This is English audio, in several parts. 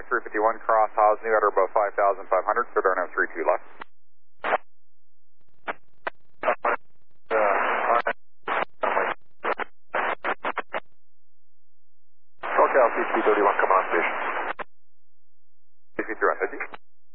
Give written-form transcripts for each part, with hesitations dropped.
351, cross Haas, New Outer above 5,500, so Darno 32 left. SoCal CC31, come on station. CC31, did you?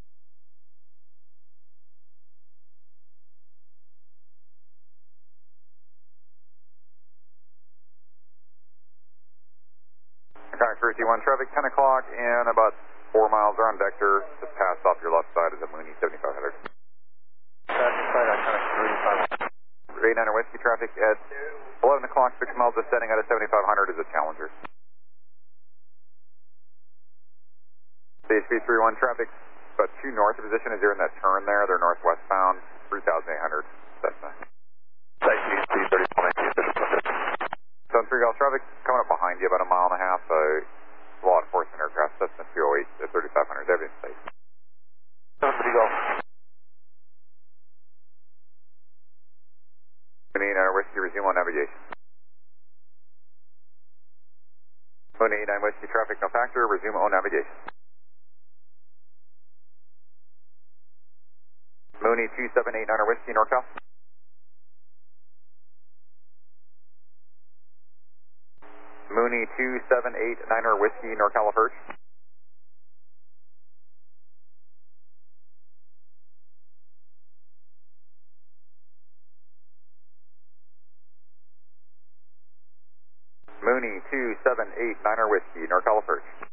Contact 351 traffic, 10 o'clock and about 4 miles around Vector, just passed off your left side is at Mooney 7500. Side, 89er Whiskey traffic at 11 o'clock, 6 miles descending out of 7500 is a Challenger. CHP 31 traffic, about 2 north of position as you're in that turn there, they're northwest bound, 3800 Cessna. CHP 31, Sun 3 Golf traffic coming up behind you about a mile and a half, law enforcement aircraft, Cessna 208 at 3500, everything's safe. Sun 3 Golf. Mooney 89 Whiskey, resume on navigation. Mooney 89 Whiskey traffic, no factor, resume on navigation. Mooney 278 Whiskey, NorCal. Mooney 278 Whiskey, NorCal approach. Mooney 278 Whiskey, NorCal approach.